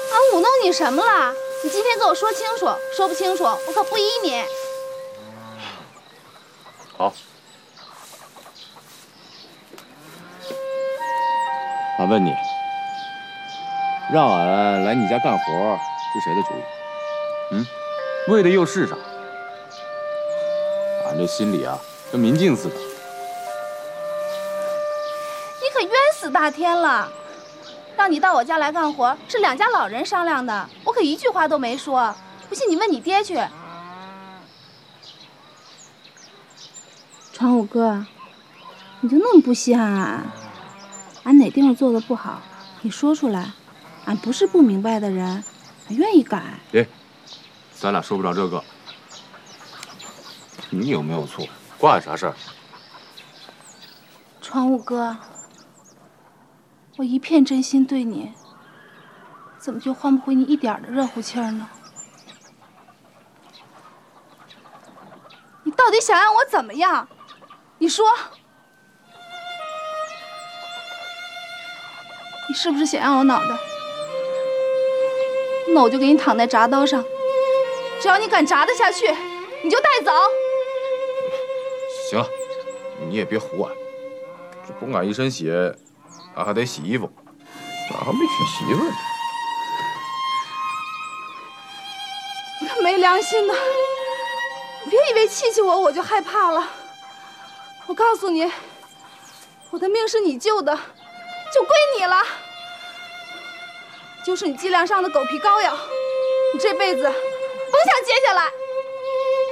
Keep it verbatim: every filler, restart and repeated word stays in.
俺忤弄你什么了？你今天给我说清楚，说不清楚我可不依你。 好，俺问你，让俺来你家干活是谁的主意？嗯，为的又是啥？俺这心里啊，跟明镜似的。 你可冤死大天了！让你到我家来干活是两家老人商量的，我可一句话都没说。不信你问你爹去。传武哥，你就那么不稀罕俺？俺哪地方做的不好，你说出来。俺不是不明白的人，俺愿意改。 别，咱俩说不着这个。你有没有错？关俺啥事儿？ 传武哥，我一片真心对你，怎么就换不回你一点的热乎气儿呢？你到底想让我怎么样？你说，你是不是想要我脑袋？那我就给你躺在铡刀上，只要你敢铡得下去，你就带走。 行了，你也别唬俺，这崩俺一身血，俺还得洗衣服，俺还没娶媳妇呢。 你个没良心的！你别以为气气我我就害怕了。我告诉你，我的命是你救的，就归你了。就是你脊梁上的狗皮膏药，你这辈子甭想接下来。